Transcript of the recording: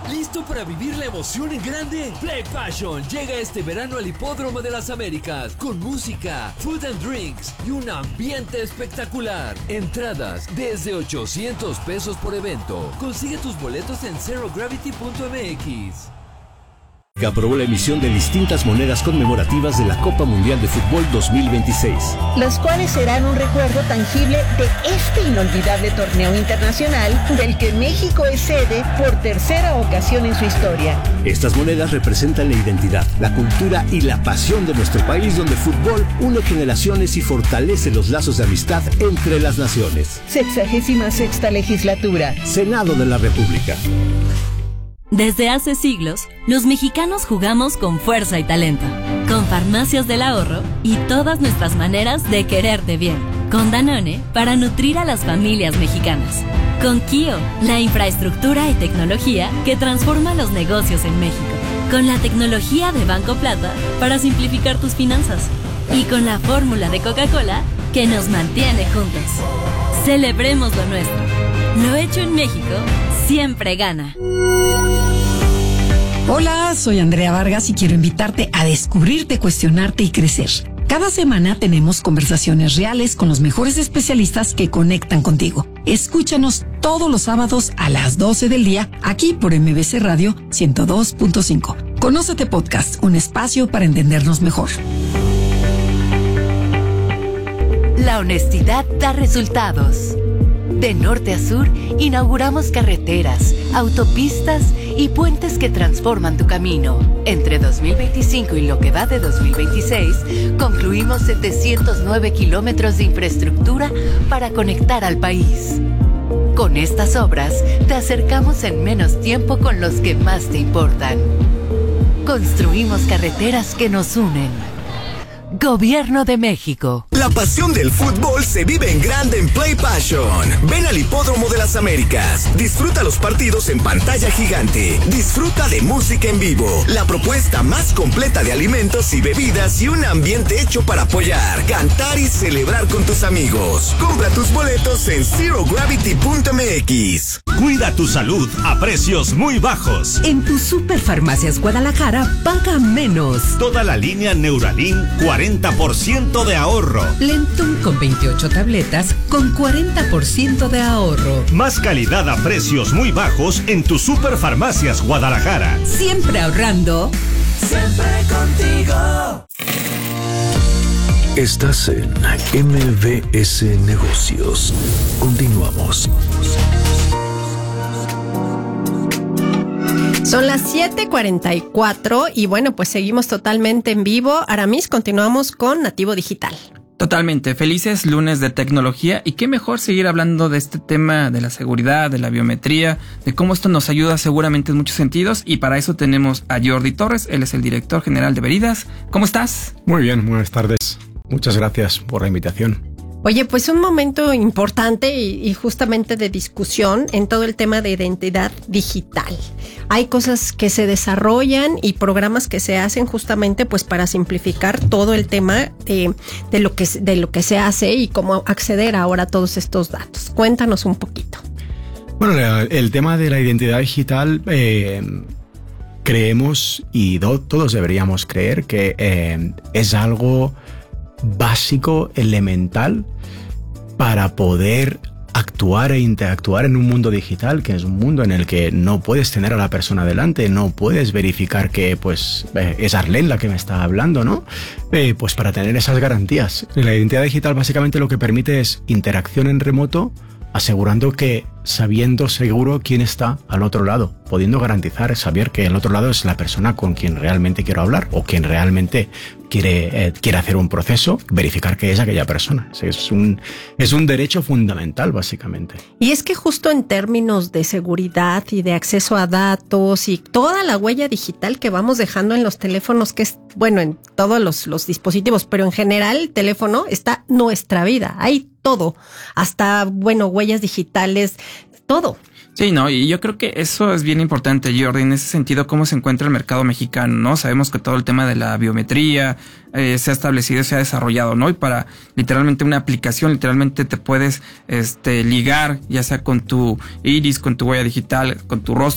¿Listo para vivir la emoción en grande? Play Passion llega este verano al Hipódromo de las Américas con música, food and drinks y un ambiente espectacular. Entradas desde $800 por evento. Consigue tus boletos en zerogravity.mx. Aprobó la emisión de distintas monedas conmemorativas de la Copa Mundial de Fútbol 2026. Las cuales serán un recuerdo tangible de este inolvidable torneo internacional del que México es sede por tercera ocasión en su historia. Estas monedas representan la identidad, la cultura y la pasión de nuestro país, donde el fútbol une generaciones y fortalece los lazos de amistad entre las naciones. 66ª legislatura. Senado de la República. Desde hace siglos, los mexicanos jugamos con fuerza y talento, con Farmacias del Ahorro y todas nuestras maneras de quererte bien, con Danone para nutrir a las familias mexicanas, con Kio, la infraestructura y tecnología que transforma los negocios en México, con la tecnología de Banco Plata para simplificar tus finanzas y con la fórmula de Coca-Cola que nos mantiene juntos. Celebremos lo nuestro. Lo hecho en México siempre gana. Hola, soy Andrea Vargas y quiero invitarte a descubrirte, cuestionarte y crecer. Cada semana tenemos conversaciones reales con los mejores especialistas que conectan contigo. Escúchanos todos los sábados a las 12 del día, aquí por MBC Radio 102.5. Conócete Podcast, un espacio para entendernos mejor. La honestidad da resultados. De norte a sur, inauguramos carreteras, autopistas y puentes que transforman tu camino. Entre 2025 y lo que va de 2026, concluimos 709 kilómetros de infraestructura para conectar al país. Con estas obras, te acercamos en menos tiempo con los que más te importan. Construimos carreteras que nos unen. Gobierno de México. La pasión del fútbol se vive en grande en Play Passion. Ven al Hipódromo de las Américas. Disfruta los partidos en pantalla gigante. Disfruta de música en vivo. La propuesta más completa de alimentos y bebidas y un ambiente hecho para apoyar, cantar y celebrar con tus amigos. Compra tus boletos en zerogravity.mx. Cuida tu salud a precios muy bajos. En tu Superfarmacias Guadalajara, paga menos. Toda la línea Neuralin, 40% de ahorro. Lentum con 28 tabletas con 40% de ahorro. Más calidad a precios muy bajos en tu Superfarmacias Guadalajara. Siempre ahorrando. Siempre contigo. Estás en MBS Negocios. Continuamos. Son las 7:44 y bueno, pues seguimos totalmente en vivo. Aramis, continuamos con Nativo Digital. Totalmente, felices lunes de tecnología y qué mejor seguir hablando de este tema de la seguridad, de la biometría, de cómo esto nos ayuda seguramente en muchos sentidos y para eso tenemos a Jordi Torres, él es el director general de Veridas. ¿Cómo estás? Muy bien, buenas tardes. Muchas gracias por la invitación. Oye, pues un momento importante y justamente de discusión en todo el tema de identidad digital. Hay cosas que se desarrollan y programas que se hacen justamente pues para simplificar todo el tema de lo que se hace y cómo acceder ahora a todos estos datos. Cuéntanos un poquito. Bueno, el tema de la identidad digital creemos y todos deberíamos creer que es algo básico, elemental, para poder actuar e interactuar en un mundo digital, que es un mundo en el que no puedes tener a la persona delante, no puedes verificar que pues es Arlene la que me está hablando, ¿no? Pues para tener esas garantías. La identidad digital básicamente lo que permite es interacción en remoto, asegurando que sabiendo seguro quién está al otro lado, pudiendo garantizar saber que el otro lado es la persona con quien realmente quiero hablar o quien realmente quiere hacer un proceso, verificar que es aquella persona. Es un derecho fundamental, básicamente. Y es que justo en términos de seguridad y de acceso a datos y toda la huella digital que vamos dejando en los teléfonos, que es, bueno, en todos los dispositivos, pero en general el teléfono está nuestra vida, hay todo, hasta, bueno, huellas digitales, todo. Sí, no, y yo creo que eso es bien importante, Jordi, en ese sentido, cómo se encuentra el mercado mexicano, ¿no? Sabemos que todo el tema de la biometría se ha establecido, se ha desarrollado, ¿no? Y para literalmente una aplicación, literalmente te puedes ligar, ya sea con tu iris, con tu huella digital, con tu rostro,